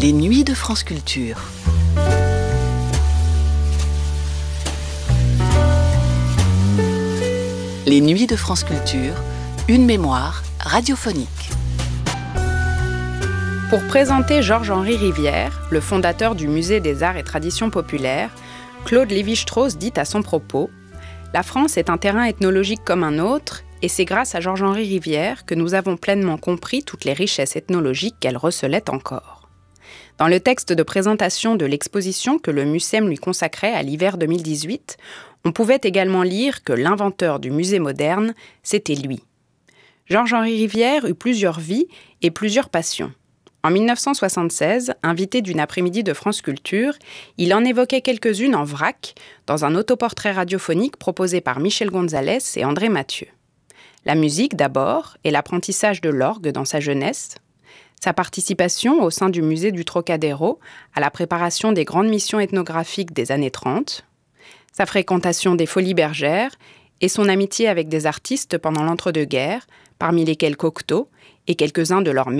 Les Nuits de France Culture. Les Nuits de France Culture, une mémoire radiophonique. Pour présenter Georges-Henri Rivière, le fondateur du Musée des Arts et Traditions Populaires, Claude Lévi-Strauss dit à son propos « La France est un terrain ethnologique comme un autre, et c'est grâce à Georges-Henri Rivière que nous avons pleinement compris toutes les richesses ethnologiques qu'elle recelait encore. » Dans le texte de présentation de l'exposition que le MUCEM lui consacrait à l'hiver 2018, on pouvait également lire que l'inventeur du musée moderne, c'était lui. Georges-Henri Rivière eut plusieurs vies et plusieurs passions. En 1976, invité d'une après-midi de France Culture, il en évoquait quelques-unes en vrac, dans un autoportrait radiophonique proposé par Michel Gonzalez et André Mathieu. La musique d'abord, et l'apprentissage de l'orgue dans sa jeunesse, sa participation au sein du musée du Trocadéro à la préparation des grandes missions ethnographiques des années 30, sa fréquentation des Folies Bergères et son amitié avec des artistes pendant l'entre-deux-guerres, parmi lesquels Cocteau et quelques-uns de leurs